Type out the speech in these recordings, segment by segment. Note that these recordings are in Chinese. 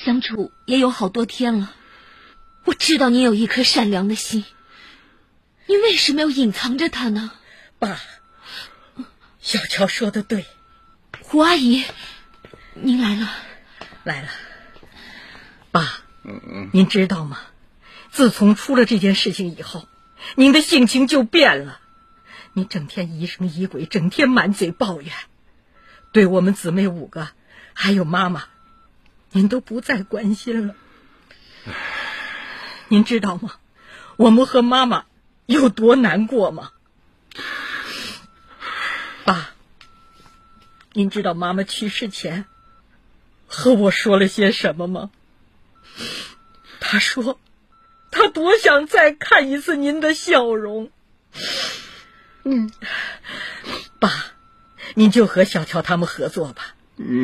相处也有好多天了，我知道你有一颗善良的心，你为什么要隐藏着它呢？ 爸，小乔说的对。 胡阿姨，您来了。 来了。爸，您知道吗？自从出了这件事情以后，您的性情就变了。你整天疑神疑鬼，整天满嘴抱怨，对我们姊妹5个还有妈妈，您都不再关心了。您知道吗？我们和妈妈有多难过吗？爸，您知道妈妈去世前和我说了些什么吗？她说她多想再看一次您的笑容。爸，您就和小乔他们合作吧。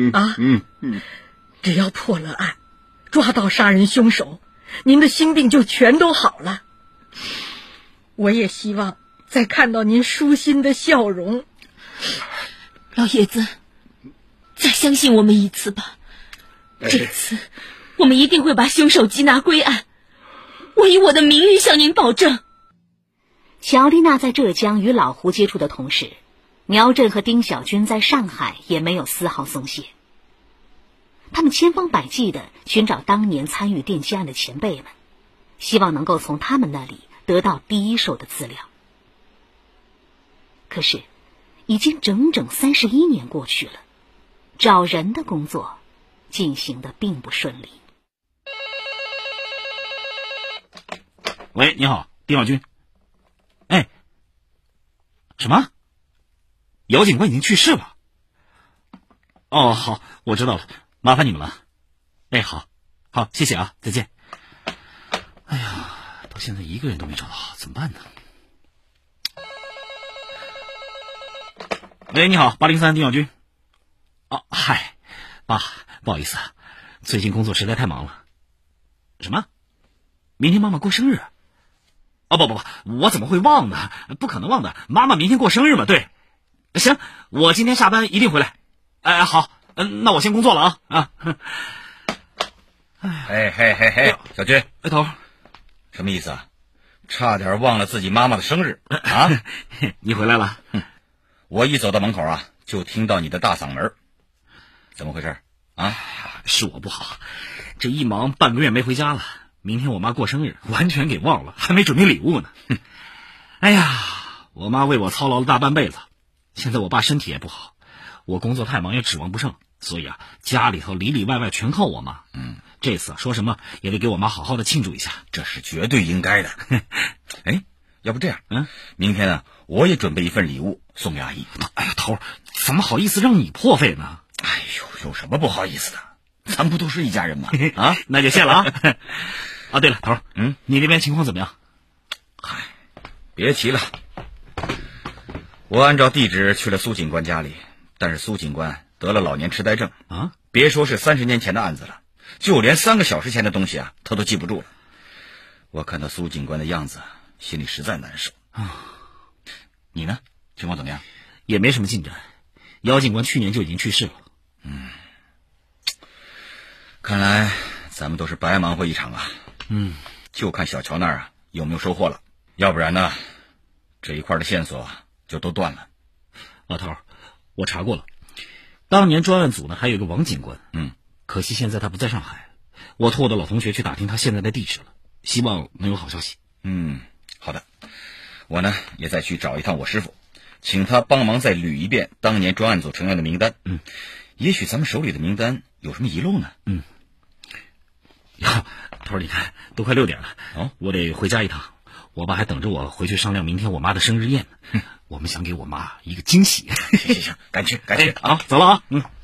只要破了案，抓到杀人凶手，您的心病就全都好了。我也希望再看到您舒心的笑容。 老爷子，再相信我们一次吧，这次我们一定会把凶手缉拿归案，我以我的名誉向您保证。 乔丽娜在浙江与老胡接触的同时，苗震和丁小军在上海也没有丝毫松懈。他们千方百计地寻找当年参与电击案的前辈们，希望能够从他们那里得到第一手的资料。可是已经整整31年过去了，找人的工作进行得并不顺利。 喂，你好，丁小军。哎，什么？姚警官已经去世了？哦，好，我知道了，麻烦你们了。哎，好，谢谢啊，再见。哎呀，到现在一个人都没找到，怎么办呢？喂，你好，803丁小军。哦，嗨，爸，不好意思啊，最近工作实在太忙了。什么？明天妈妈过生日？哦，不，我怎么会忘呢？不可能忘的，妈妈明天过生日嘛，对。行，我今天下班一定回来。哎，好，那我先工作了啊。 嘿，小军， 哎，头， 什么意思啊？差点忘了自己妈妈的生日啊！ 你回来了。 我一走到门口啊，就听到你的大嗓门，怎么回事啊？ 是我不好，这一忙半个月没回家了。明天我妈过生日，完全给忘了，还没准备礼物呢。哎呀，我妈为我操劳了大半辈子，现在我爸身体也不好，我工作太忙也指望不上，所以啊，家里头里里外外全靠我妈。这次说什么也得给我妈好好的庆祝一下， 这是绝对应该的。哎，要不这样，明天呢，我也准备一份礼物送给阿姨。 哎呀，头，怎么好意思让你破费呢？ 哎呦，有什么不好意思的？咱不都是一家人吗？啊， 那就谢了啊。啊，对了，头，你那边情况怎么样？ 嗨，别提了，我按照地址去了苏警官家里，但是苏警官得了老年痴呆症啊，别说是30年前的案子了，就连3个小时前的东西啊，他都记不住了。我看到苏警官的样子，心里实在难受啊。你呢？情况怎么样？ 也没什么进展，姚警官去年就已经去世了。 看来咱们都是白忙活一场啊。就看小乔那儿啊有没有收获了，要不然呢，这一块的线索就都断了。 老头，我查过了，当年专案组呢还有一个王警官，可惜现在他不在上海，我托我的老同学去打听他现在的地址了，希望能有好消息。 好的，我呢也再去找一趟我师傅，请他帮忙再捋一遍当年专案组成员的名单。也许咱们手里的名单有什么遗漏呢？ 呀，头儿，你看都快6点了，我得回家一趟，我爸还等着我回去商量明天我妈的生日宴呢。我们想给我妈一个惊喜。 行，赶去啊，走了啊。